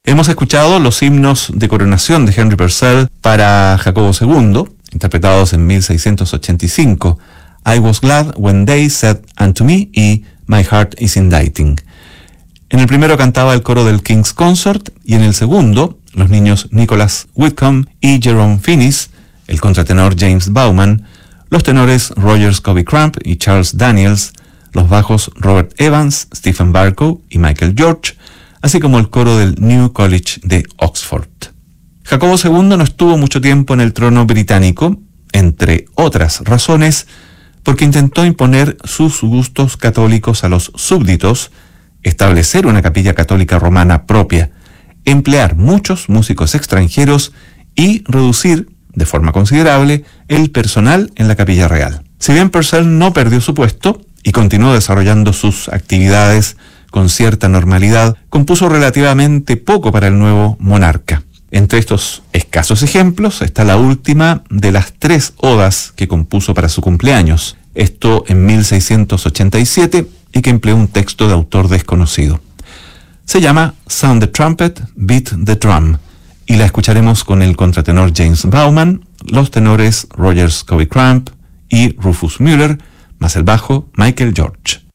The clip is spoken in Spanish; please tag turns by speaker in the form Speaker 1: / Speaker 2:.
Speaker 1: Hemos escuchado los himnos de coronación de Henry Purcell para Jacobo II, interpretados en 1685, I Was Glad When They Said Unto Me y My Heart Is Inditing. En el primero cantaba el coro del King's Consort y en el segundo los niños Nicholas Whitcomb y Jerome Finis, el contratenor James Bauman, los tenores Roger Scobie Crump y Charles Daniels, los bajos Robert Evans, Stephen Barkow y Michael George, así como el coro del New College de Oxford. Jacobo II no estuvo mucho tiempo en el trono británico, entre otras razones, porque intentó imponer sus gustos católicos a los súbditos, establecer una capilla católica romana propia, emplear muchos músicos extranjeros y reducir, de forma considerable, el personal en la capilla real. Si bien Purcell no perdió su puesto y continuó desarrollando sus actividades con cierta normalidad, compuso relativamente poco para el nuevo monarca. Entre estos escasos ejemplos está la última de las 3 odas que compuso para su cumpleaños, esto en 1687, y que empleó un texto de autor desconocido. Se llama Sound the Trumpet, Beat the Drum, y la escucharemos con el contratenor James Bauman, los tenores Roger Scobie Crump y Rufus Müller, más el bajo Michael George.